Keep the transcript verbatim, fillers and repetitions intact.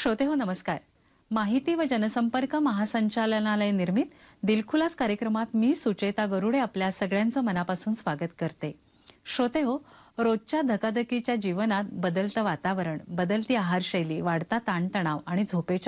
श्रोते हो नमस्कार. माहिती व जनसंपर्क महासंचालनालय निर्मित दिलखुलास कार्यक्रमात मी सुचेता गरुडे आपल्या सगळ्यांचं मनापासून स्वागत करते. श्रोते हो, रोजच्या धकाधकीच्या जीवनात बदलतं वातावरण, बदलती आहारशैली, वाढता ताणतणाव आणि झोपेच्या